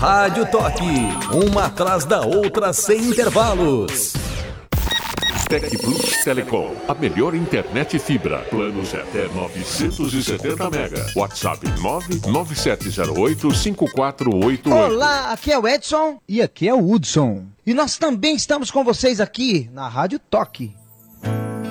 Rádio Toque, uma atrás da outra sem intervalos. Tec Plus Telecom, a melhor internet fibra. Planos até 970 mega. WhatsApp 997085488. Olá, aqui é o Edson e aqui é o Hudson. E nós também estamos com vocês aqui na Rádio Toque.